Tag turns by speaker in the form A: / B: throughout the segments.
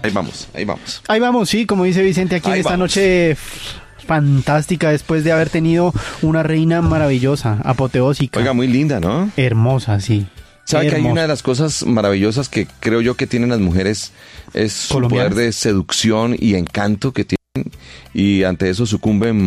A: Ahí vamos, ahí vamos.
B: Ahí vamos, sí, como dice Vicente, aquí en esta noche fantástica, después de haber tenido una reina maravillosa, apoteósica.
A: Oiga, muy linda, ¿no?
B: Hermosa, sí.
A: ¿Sabe
B: hermosa.
A: que hay una de las cosas maravillosas que creo yo que tienen las mujeres es su poder de seducción y encanto que tienen? Y ante eso sucumbimos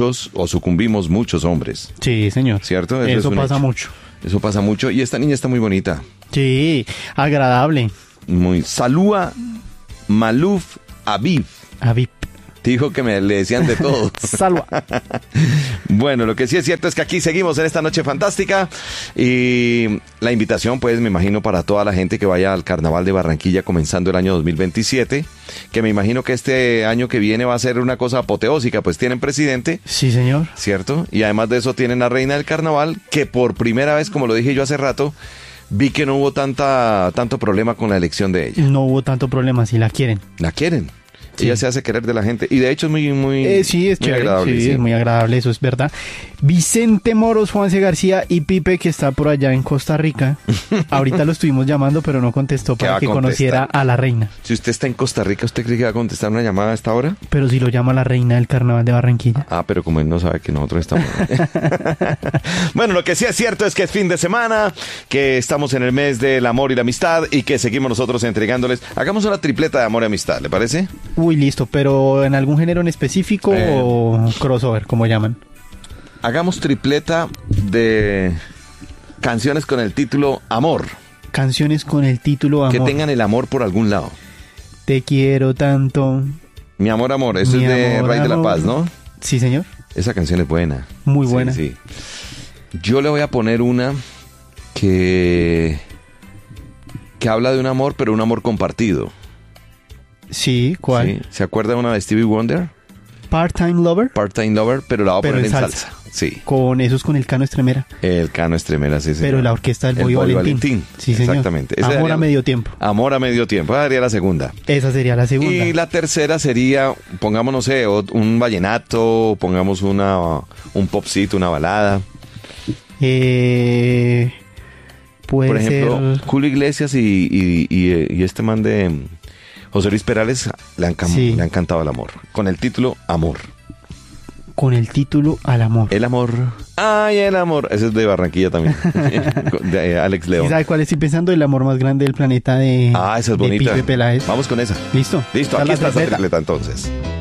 A: muchos hombres.
B: Sí, señor.
A: ¿Cierto?
B: Eso pasa mucho.
A: Eso pasa mucho. Y esta niña está muy bonita.
B: Sí, agradable.
A: Muy. Salúa Maluf Aviv.
B: Aviv.
A: Dijo que le decían de todo.
B: Salva.
A: Bueno, lo que sí es cierto es que aquí seguimos en esta noche fantástica y la invitación, pues, me imagino para toda la gente que vaya al Carnaval de Barranquilla comenzando el año 2027, que me imagino que este año que viene va a ser una cosa apoteósica, pues tienen presidente.
B: Sí, señor.
A: ¿Cierto? Y además de eso tienen a Reina del Carnaval, que por primera vez, como lo dije yo hace rato, vi que no hubo tanto problema con la elección de ella.
B: No hubo tanto problema, si la quieren.
A: La quieren.
B: Sí.
A: Ella se hace querer de la gente. Y de hecho es muy
B: sí, es
A: muy
B: chévere,
A: agradable.
B: Sí, es muy agradable, eso es verdad. Vicente Moros, Juanse García y Pipe, que está por allá en Costa Rica. Ahorita lo estuvimos llamando, pero no contestó para que conociera a la reina.
A: Si usted está en Costa Rica, ¿usted cree que va a contestar una llamada a esta hora?
B: Pero si lo llama la reina del Carnaval de Barranquilla.
A: Ah, pero como él no sabe que nosotros estamos... Bueno, lo que sí es cierto es que es fin de semana, que estamos en el mes del amor y la amistad y que seguimos nosotros entregándoles... Hagamos una tripleta de amor y amistad, ¿le parece?
B: Uy, listo, pero ¿en algún género en específico o crossover, como llaman?
A: Hagamos tripleta de canciones con el título Amor.
B: Canciones con el título Amor.
A: Que tengan el amor por algún lado.
B: Te quiero tanto.
A: Mi amor, amor. Eso es de Rey de la Paz, ¿no?
B: Sí, señor.
A: Esa canción es buena.
B: Muy buena.
A: Sí. Yo le voy a poner una que habla de un amor, pero un amor compartido.
B: Sí, ¿cuál?
A: Sí. ¿Se acuerda de una de Stevie Wonder?
B: Part-Time Lover.
A: Part-Time Lover, pero la voy a poner en salsa. Sí.
B: Con esos con el Cano Estremera.
A: El Cano Estremera, sí, señor.
B: Pero la orquesta del Boy Valentín. Sí, señor.
A: Exactamente.
B: Amor a medio tiempo.
A: Amor a medio tiempo. Esa sería la segunda.
B: Esa sería la segunda.
A: Y la tercera sería, pongamos, no sé, un vallenato, pongamos un popcito, una balada.
B: Puede
A: Por ejemplo,
B: ser...
A: Julio Iglesias y este man de José Luis Perales le han cantado el amor. Con el título Amor.
B: Con el título Al amor.
A: El amor. ¡Ay, el amor! Ese es de Barranquilla también. De Alex León.
B: ¿Y sabe cuál estoy pensando? El amor más grande del planeta de...
A: esa es bonita.
B: Pipe Peláez.
A: Vamos con esa.
B: ¿Listo?
A: Listo, aquí está esa tripleta entonces.